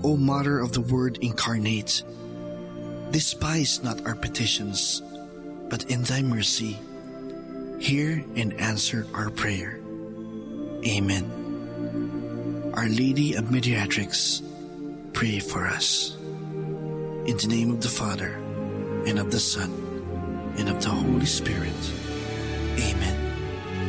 O Mother of the Word incarnate, despise not our petitions, but in thy mercy, hear and answer our prayer. Amen. Our Lady of Mediatrix, pray for us. In the name of the Father, and of the Son, and of the Holy Spirit. Amen.